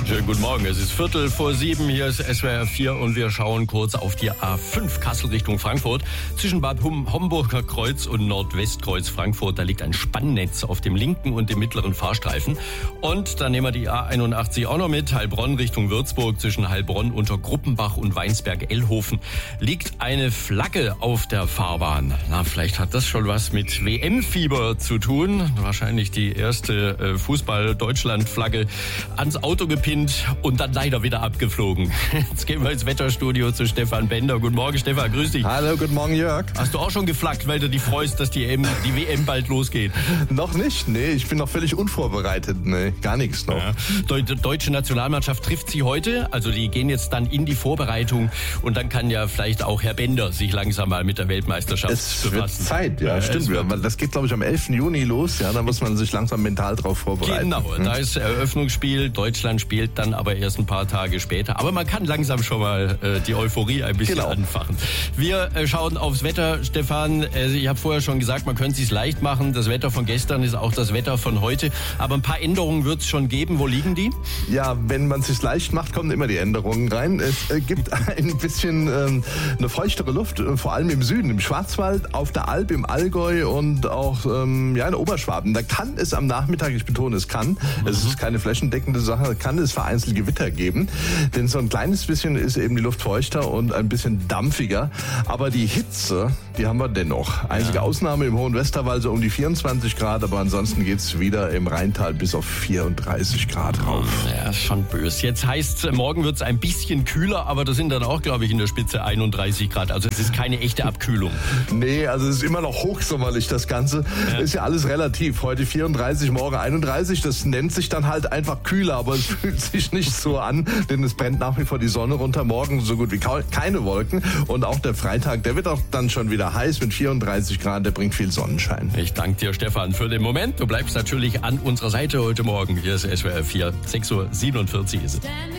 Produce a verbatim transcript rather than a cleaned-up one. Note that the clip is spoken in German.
Schönen guten Morgen, es ist Viertel vor sieben, hier ist S W R vier und wir schauen kurz auf die A fünf Kassel Richtung Frankfurt. Zwischen Bad Hum- Homburger Kreuz und Nordwestkreuz Frankfurt, da liegt ein Spannnetz auf dem linken und dem mittleren Fahrstreifen. Und dann nehmen wir die A einundachtzig auch noch mit, Heilbronn Richtung Würzburg, zwischen Heilbronn unter Gruppenbach und Weinsberg-Ellhofen liegt eine Flagge auf der Fahrbahn. Na, vielleicht hat das schon was mit W M-Fieber zu tun. Wahrscheinlich die erste äh, Fußball-Deutschland-Flagge ans Auto gepinnt und dann leider wieder abgeflogen. Jetzt gehen wir ins Wetterstudio zu Stefan Bender. Guten Morgen, Stefan, grüß dich. Hallo, guten Morgen, Jörg. Hast du auch schon geflaggt, weil du dich freust, dass die, M, die W M bald losgeht? Noch nicht, nee, ich bin noch völlig unvorbereitet, nee, gar nichts noch. Ja. Die deutsche Nationalmannschaft trifft sie heute, also die gehen jetzt dann in die Vorbereitung und dann kann ja vielleicht auch Herr Bender sich langsam mal mit der Weltmeisterschaft es befassen. Es wird Zeit, ja, ja stimmt. Wird, das geht, glaube ich, am elften Juni los, ja, da muss man sich langsam mental drauf vorbereiten. Genau, hm. da ist Eröffnungsspiel, Deutschland spielt dann aber erst ein paar Tage später. Aber man kann langsam schon mal äh, die Euphorie ein bisschen genau. anfachen. Wir äh, schauen aufs Wetter, Stefan. Äh, ich habe vorher schon gesagt, man könnte es sich leicht machen. Das Wetter von gestern ist auch das Wetter von heute. Aber ein paar Änderungen wird es schon geben. Wo liegen die? Ja, wenn man es sich leicht macht, kommen immer die Änderungen rein. Es äh, gibt ein bisschen ähm, eine feuchtere Luft, äh, vor allem im Süden, im Schwarzwald, auf der Alp, im Allgäu und auch ähm, ja, in Oberschwaben. Da kann es am Nachmittag, ich betone, es kann, mhm. es ist keine flächendeckende Sache, kann es vereinzelt Gewitter geben. Denn so ein kleines bisschen ist eben die Luft feuchter und ein bisschen dampfiger. Aber die Hitze, die haben wir dennoch. Einzige ja. Ausnahme im Hohen Westerwald so um die vierundzwanzig Grad, aber ansonsten geht's wieder im Rheintal bis auf vierunddreißig Grad rauf. Ja, schon böse. Jetzt heißt, morgen wird's ein bisschen kühler, aber das sind dann auch, glaube ich, in der Spitze einunddreißig Grad. Also es ist keine echte Abkühlung. Nee, also es ist immer noch hochsommerlich, das Ganze. Ja. Ist ja alles relativ. Heute vierunddreißig, morgen einunddreißig. Das nennt sich dann halt einfach kühler, aber es fühlt sich nicht so an, denn es brennt nach wie vor die Sonne runter. Morgen so gut wie keine Wolken. Und auch der Freitag, der wird auch dann schon wieder heiß mit vierunddreißig Grad. Der bringt viel Sonnenschein. Ich danke dir, Stefan, für den Moment. Du bleibst natürlich an unserer Seite heute Morgen. Hier ist S W R vier, sechs Uhr siebenundvierzig ist es.